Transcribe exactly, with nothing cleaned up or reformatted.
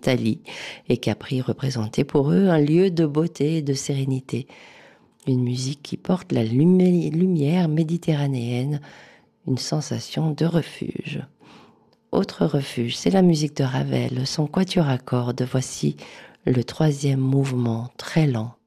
Nathalie et Capri représentaient pour eux un lieu de beauté et de sérénité. Une musique qui porte la lumé- lumière méditerranéenne, une sensation de refuge. Autre refuge, c'est la musique de Ravel, son quatuor à cordes. Voici le troisième mouvement, très lent.